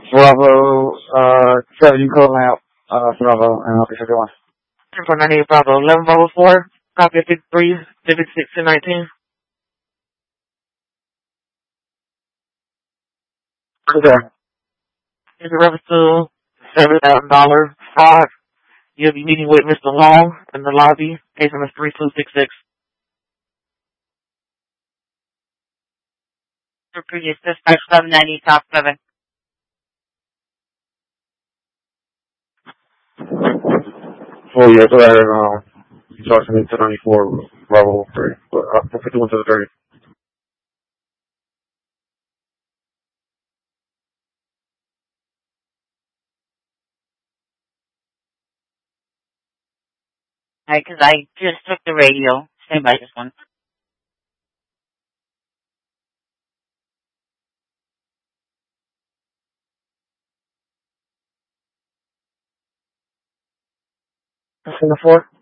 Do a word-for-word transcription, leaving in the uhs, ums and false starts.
Bravo, uh, seven, you calling out, uh, Bravo, and I'll be sure one. four ninety-eight Bravo, eleven Bravo four, copy of fifty-three, fifty-six, and nineteen. Okay. Is a reference to seven thousand dollars fraud. You'll be meeting with Mister Long in the lobby, case number three two six six. For previous dispatch seven ninety top seven. Oh, yeah, so that, um, you talked to me to ninety-four, Bravo three, but, uh, fifty-one to the thirty. Alright, because I just took the radio. Stand by just one. That's in the four.